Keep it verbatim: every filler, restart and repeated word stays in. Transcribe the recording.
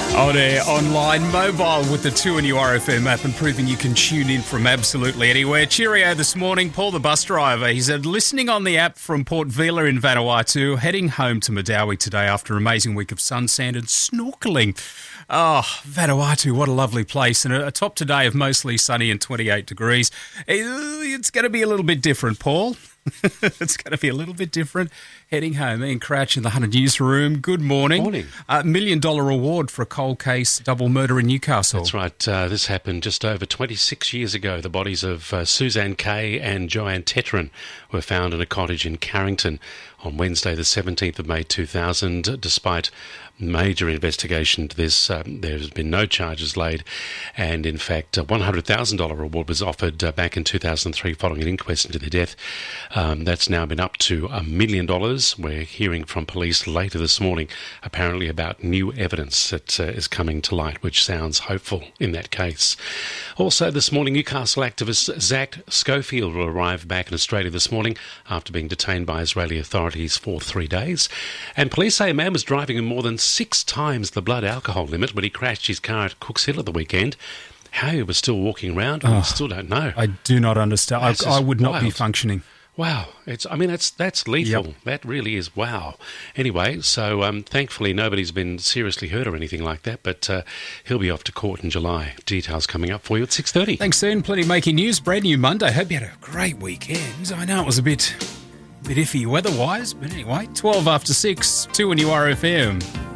On air, online, mobile with the two N U R F M app and proving you can tune in from absolutely anywhere. Cheerio this morning, Paul the bus driver. He said, listening on the app from Port Vila in Vanuatu, heading home to Madawi today after an amazing week of sun, sand and snorkelling. Oh, Vanuatu, what a lovely place. And a top today of mostly sunny and twenty-eight degrees. It's going to be a little bit different, Paul. It's going to be a little bit different. Heading home, Ian Crouch in the Hunter Newsroom. Good morning. Morning. A million dollar award for a cold case double murder in Newcastle. That's right. Uh, this happened just over twenty-six years ago. The bodies of uh, Suzanne Kay and Joanne Tetron were found in a cottage in Carrington on Wednesday, the seventeenth of May two thousand. Despite major investigation to this, um, there has been no charges laid, and in fact a one hundred thousand dollars reward was offered uh, back in two thousand three following an inquest into their death. Um, that's now been up to a million dollars. We're hearing from police later this morning apparently about new evidence that uh, is coming to light, which sounds hopeful in that case. Also this morning, Newcastle activist Zach Schofield will arrive back in Australia this morning after being detained by Israeli authorities for three days. And police say a man was driving in more than six times the blood alcohol limit when he crashed his car at Cooks Hill at the weekend. How he was still walking around, we oh, still don't know. I do not understand. I, I would not wild. be functioning. Wow. It's. I mean, that's that's lethal. Yep. That really is wow. Anyway, so um, thankfully nobody's been seriously hurt or anything like that, but uh, he'll be off to court in July. Details coming up for you at six thirty. Thanks, Ian. Plenty making news. Brand new Monday. Hope you had a great weekend. I know it was a bit, bit iffy weather-wise, but anyway, twelve after six, two N U R F M.